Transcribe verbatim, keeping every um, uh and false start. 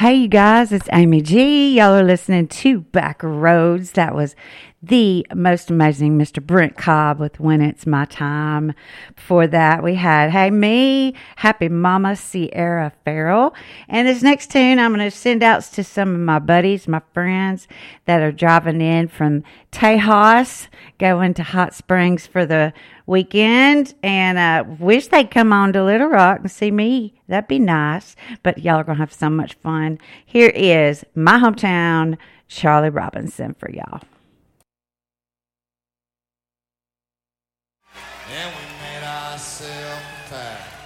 Hey, you guys, it's Amy G. Y'all are listening to Back Roads. That was the most amazing Mister Brent Cobb with When It's My Time. Before that, we had Hey Me, Happy Mama, Sierra Farrell. And this next tune, I'm going to send out to some of my buddies, my friends that are driving in from Tejas, going to Hot Springs for the weekend, and uh, wish they'd come on to Little Rock and see me. That'd be nice. But y'all are going to have so much fun. Here is my hometown, Charlie Robinson, for y'all. And we made ourselves a pact.